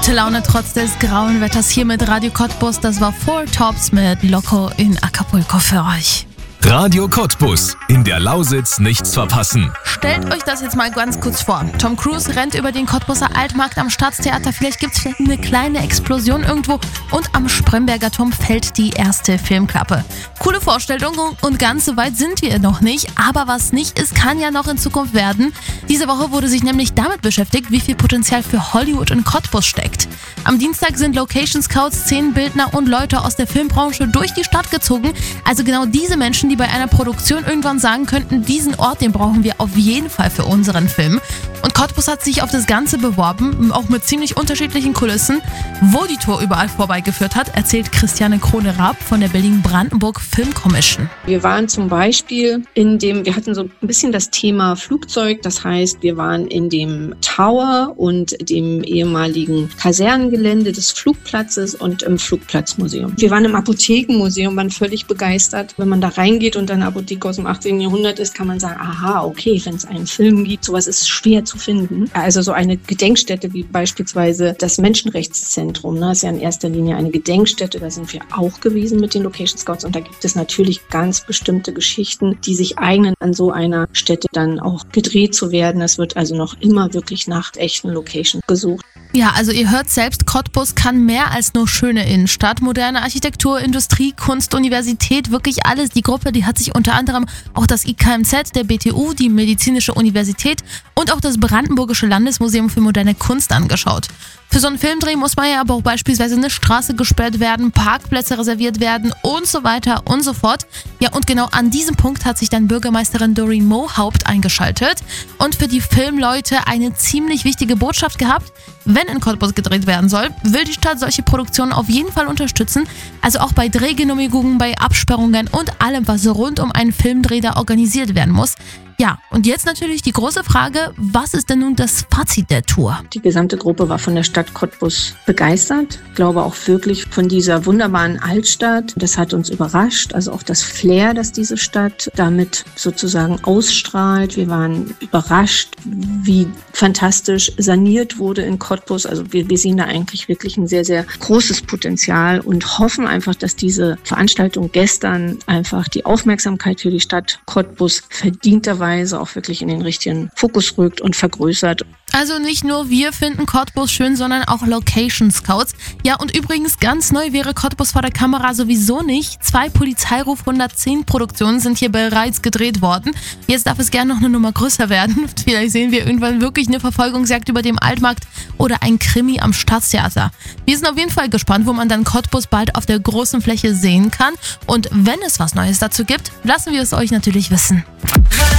Gute Laune trotz des grauen Wetters hier mit Radio Cottbus. Das war Four Tops mit Loco in Acapulco für euch. Radio Cottbus. In der Lausitz nichts verpassen. Stellt euch das jetzt mal ganz kurz vor. Tom Cruise rennt über den Cottbuser Altmarkt am Staatstheater. Vielleicht gibt es eine kleine Explosion irgendwo. Und am Spremberger Turm fällt die erste Filmklappe. Coole Vorstellung und ganz so weit sind wir noch nicht. Aber was nicht ist, kann ja noch in Zukunft werden. Diese Woche wurde sich nämlich damit beschäftigt, wie viel Potenzial für Hollywood in Cottbus steckt. Am Dienstag sind Location Scouts, Szenenbildner und Leute aus der Filmbranche durch die Stadt gezogen. Also genau diese Menschen, die bei einer Produktion irgendwann sagen könnten, diesen Ort, den brauchen wir auf jeden Fall für unseren Film. Und Cottbus hat sich auf das Ganze beworben, auch mit ziemlich unterschiedlichen Kulissen. Wo die Tour überall vorbeigeführt hat, erzählt Christiane Krone-Raab von der Berlin-Brandenburg Film Commission. Wir waren zum Beispiel wir hatten so ein bisschen das Thema Flugzeug, das heißt, wir waren in dem Tower und dem ehemaligen Kasernengelände des Flugplatzes und im Flugplatzmuseum. Wir waren im Apothekenmuseum, waren völlig begeistert. Wenn man da reingeht und eine Apotheke aus dem 18. Jahrhundert ist, kann man sagen, aha, okay, wenn es einen Film gibt, sowas ist schwer zu finden. Also so eine Gedenkstätte wie beispielsweise das Menschenrechtszentrum, ist ja in erster Linie eine Gedenkstätte, da sind wir auch gewesen mit den Location Scouts und da gibt es natürlich ganz bestimmte Geschichten, die sich eignen, an so einer Stätte dann auch gedreht zu werden. Es wird also noch immer wirklich nach echten Locations gesucht. Ja, also ihr hört selbst, Cottbus kann mehr als nur schöne Innenstadt. Moderne Architektur, Industrie, Kunst, Universität, wirklich alles. Die Gruppe, die hat sich unter anderem auch das IKMZ, der BTU, die Medizinische Universität und auch das Brandenburgische Landesmuseum für moderne Kunst angeschaut. Für so einen Filmdreh muss man ja aber auch beispielsweise eine Straße gesperrt werden, Parkplätze reserviert werden und so weiter und so fort. Ja, und genau an diesem Punkt hat sich dann Bürgermeisterin Doreen Mohaupt eingeschaltet und für die Filmleute eine ziemlich wichtige Botschaft gehabt. Wenn in Cottbus gedreht werden soll, will die Stadt solche Produktionen auf jeden Fall unterstützen. Also auch bei Drehgenehmigungen, bei Absperrungen und allem, was rund um einen Filmdreh da organisiert werden muss. Ja, und jetzt natürlich die große Frage, was ist denn nun das Fazit der Tour? Die gesamte Gruppe war von der Stadt Cottbus begeistert. Ich glaube auch wirklich von dieser wunderbaren Altstadt. Das hat uns überrascht, also auch das Flair, das diese Stadt damit sozusagen ausstrahlt. Wir waren überrascht, wie fantastisch saniert wurde in Cottbus. Also wir sehen da eigentlich wirklich ein sehr, sehr großes Potenzial und hoffen einfach, dass diese Veranstaltung gestern einfach die Aufmerksamkeit für die Stadt Cottbus verdienterweise auch wirklich in den richtigen Fokus rückt und vergrößert. Also nicht nur wir finden Cottbus schön, sondern auch Location Scouts. Ja, und übrigens ganz neu wäre Cottbus vor der Kamera sowieso nicht. 2 Polizeiruf 110 Produktionen sind hier bereits gedreht worden. Jetzt darf es gerne noch eine Nummer größer werden. Vielleicht sehen wir irgendwann wirklich eine Verfolgungsjagd über dem Altmarkt oder ein Krimi am Staatstheater. Wir sind auf jeden Fall gespannt, wo man dann Cottbus bald auf der großen Fläche sehen kann. Und wenn es was Neues dazu gibt, lassen wir es euch natürlich wissen.